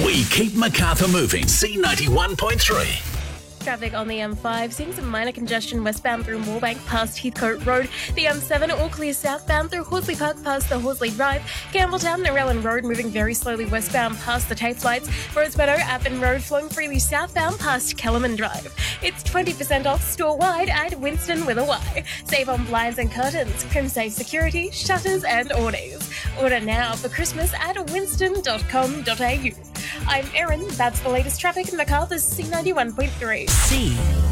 We keep Macarthur moving. C91.3. Traffic on the M5, seeing some minor congestion westbound through Moorebank past Heathcote Road. The M7 all clear southbound through Horsley Park past the Horsley Drive. Campbelltown, Narellan Road moving very slowly westbound past the TAFE lights. Rosemeadow, Appin Road flowing freely southbound past Kellerman Drive. It's 20% off store-wide at Winston with a Y. Save on blinds and curtains, Crimsafe Security, shutters and awnings. Order now for Christmas at winston.com.au. I'm Erin, that's the latest traffic in Macarthur's C91.3.